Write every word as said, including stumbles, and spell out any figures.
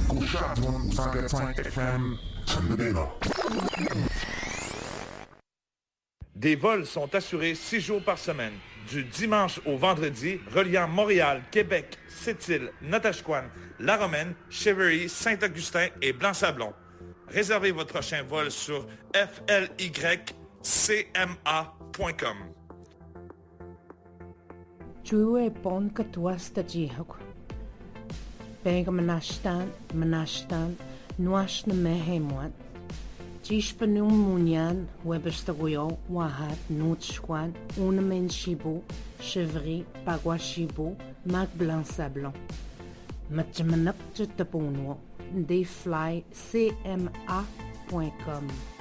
Éco-Chat cent quatre-vingt-cinq F M, Tendena. Des vols sont assurés six jours par semaine, du dimanche au vendredi, reliant Montréal, Québec, Sept-Îles, Natashquan, La Romaine, Cheverly, Saint-Augustin et Blanc-Sablon. Réservez votre prochain vol sur f l y c m a point com. Chue pon katuas ta jihak. Pega manashtan, manashtan, nuash na mehemwan. Jishpanung munyan, webestaguyo, wahat, nutschwan, unamen shibu, chevry, pagwa shibu, mag blanc sablon. Matjamanak jetapunwo, they fly c m a point com.